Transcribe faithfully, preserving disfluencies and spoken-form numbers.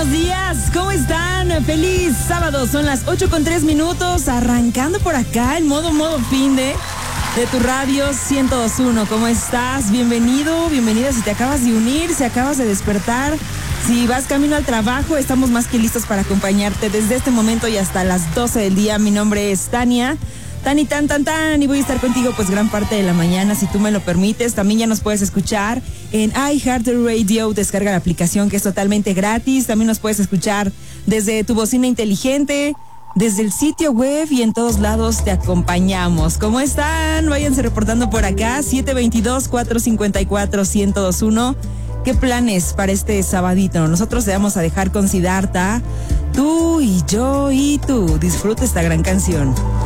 buenos días, ¿cómo están? Feliz sábado, son las ocho con tres minutos, arrancando por acá en modo, modo fin de, de tu radio ciento dos punto uno. ¿Cómo estás? Bienvenido, bienvenida si te acabas de unir, si acabas de despertar, si vas camino al trabajo, estamos más que listos para acompañarte desde este momento y hasta las doce del día. Mi nombre es Tania. Tan y tan, tan, tan, y voy a estar contigo pues gran parte de la mañana, si tú me lo permites. También ya nos puedes escuchar en iHeartRadio, descarga la aplicación que es totalmente gratis. También nos puedes escuchar desde tu bocina inteligente, desde el sitio web y en todos lados te acompañamos. ¿Cómo están? Váyanse reportando por acá, siete dos dos, cuatro cinco cuatro, uno cero dos uno. ¿Qué planes para este sabadito? Nosotros te vamos a dejar con Siddhartha, tú y yo y tú. Disfruta esta gran canción.